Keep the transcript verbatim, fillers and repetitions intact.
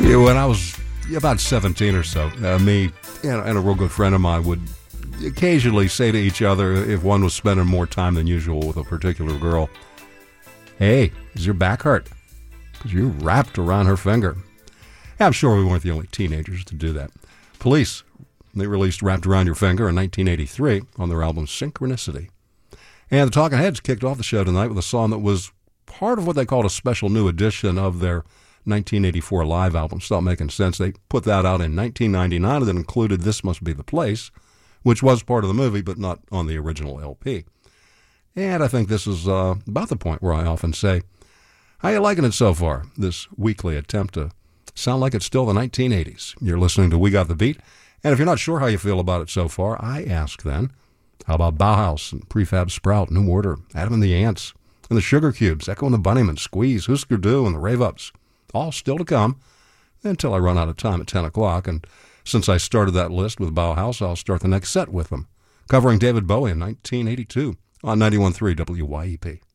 Yeah, when I was about seventeen or so, uh, me and, and a real good friend of mine would occasionally say to each other, if one was spending more time than usual with a particular girl, "Hey, is your back hurt? Because you wrapped around her finger." Yeah, I'm sure we weren't the only teenagers to do that. Police, they released Wrapped Around Your Finger in nineteen eighty-three on their album Synchronicity. And the Talking Heads kicked off the show tonight with a song that was part of what they called a special new edition of their nineteen eighty-four live album, Stop Making Sense. They put that out in nineteen ninety-nine, and that included This Must Be the Place, which was part of the movie, but not on the original L P. And I think this is uh, about the point where I often say, how you liking it so far, this weekly attempt to sound like it's still the nineteen eighties. You're listening to We Got the Beat, and if you're not sure how you feel about it so far, I ask then, how about Bauhaus and Prefab Sprout, New Order, Adam and the Ants, and the Sugar Cubes, Echo and the Bunnymen, Squeeze, Husker Du, and the Rave-Ups? All still to come until I run out of time at ten o'clock. And since I started that list with Bauhaus, I'll start the next set with them, covering David Bowie in nineteen eighty-two on ninety-one point three W Y E P.